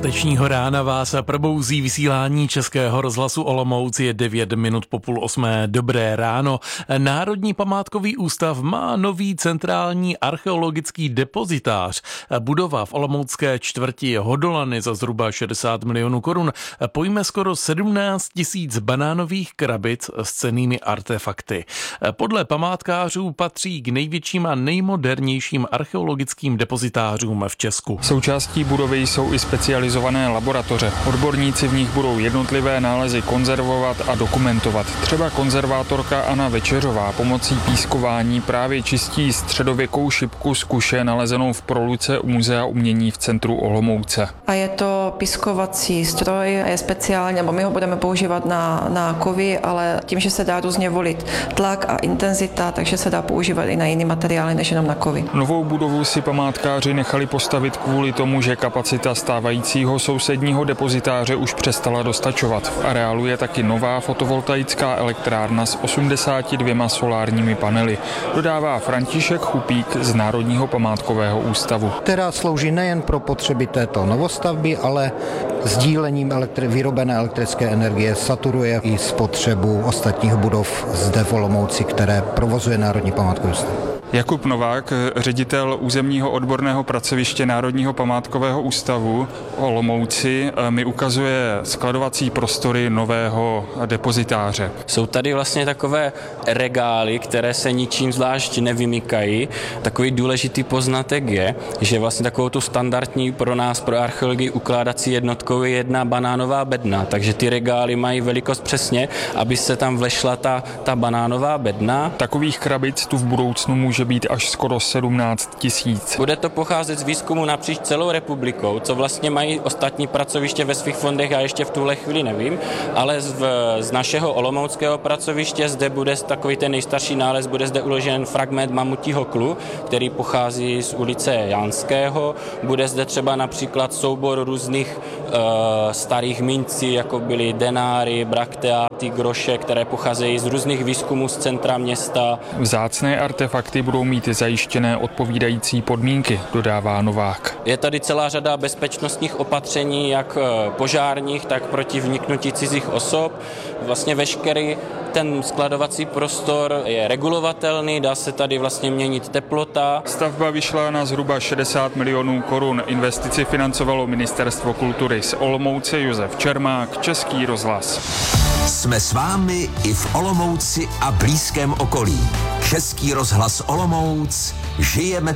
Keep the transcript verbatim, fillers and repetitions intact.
Pátečního rána vás probouzí vysílání Českého rozhlasu Olomouc, je devět minut po půl osmé. Dobré ráno. Národní památkový ústav má nový centrální archeologický depozitář. Budova v olomoucké čtvrti Hodolany za zhruba šedesát milionů korun pojme skoro sedmnáct tisíc banánových krabic s cennými artefakty. Podle památkářů patří k největším a nejmodernějším archeologickým depozitářům v Česku. Součástí budovy jsou i specializované laboratoře. Odborníci v nich budou jednotlivé nálezy konzervovat a dokumentovat. Třeba konzervátorka Anna Večeřová pomocí pískování právě čistí středověkou šipku z kuše nalezenou v proluce u Muzea umění v centru Olomouce. A je to pískovací stroj, je speciální, nebo my ho budeme používat na, na kovy, ale tím, že se dá různě volit tlak a intenzita, takže se dá používat i na jiné materiály než jenom na kovy. Novou budovu si památkáři nechali postavit kvůli tomu, že kapacita stávajícího sousedního depozitáře už přestala dostačovat. V areálu je taky nová fotovoltaická elektrárna s osmdesáti dvěma solárními panely. Dodává František Chupík z Národního památkového ústavu. Která slouží nejen pro potřeby této novostavby, ale sdílením elektri- vyrobené elektrické energie saturuje i spotřebu ostatních budov zde v Olomouci, které provozuje Národní památkový ústav. Jakub Novák, ředitel územního odborného pracoviště Národního památkového ústavu Olomouci, mi ukazuje skladovací prostory nového depozitáře. Jsou tady vlastně takové regály, které se ničím zvlášť nevymykají. Takový důležitý poznatek je, že vlastně takovou tu standardní pro nás, pro archeologii ukládací jednotkou je jedna banánová bedna, takže ty regály mají velikost přesně, aby se tam vlešla ta, ta banánová bedna. Takových krabic tu v budoucnu může být až skoro sedmnáct tisíc. Bude to pocházet z výzkumu napříč celou republikou, co vlastně mají ostatní pracoviště ve svých fondech, já ještě v tuhle chvíli nevím, ale z, z našeho olomouckého pracoviště zde bude takový ten nejstarší nález, bude zde uložen fragment mamutího klu, který pochází z ulice Janského. Bude zde třeba například soubor různých uh, starých mincí, jako byly denáry, brakteáty, groše, které pocházejí z různých výzkumů z centra města. Vzácné artefakty budou mít zajištěné odpovídající podmínky, dodává Novák. Je tady celá řada bezpečnostních opatření, jak požárních, tak proti vniknutí cizích osob. Vlastně veškerý ten skladovací prostor je regulovatelný, dá se tady vlastně měnit teplota. Stavba vyšla na zhruba šedesát milionů korun. Investici financovalo Ministerstvo kultury. Z Olomouce Josef Čermák, Český rozhlas. Jsme s vámi i v Olomouci a blízkém okolí. Český rozhlas Olomouc, žijeme